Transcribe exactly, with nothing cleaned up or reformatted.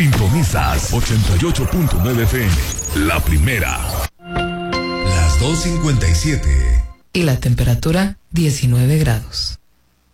Sintonizas ochenta y ocho punto nueve F M. La primera. Las dos cincuenta y siete. Y la temperatura diecinueve grados.